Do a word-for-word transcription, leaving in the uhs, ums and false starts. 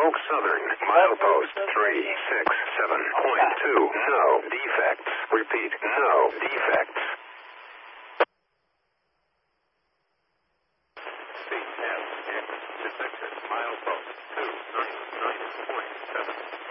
Oak Southern, milepost three six seven point two. No defects. Repeat, no defects. C F X detected, milepost two.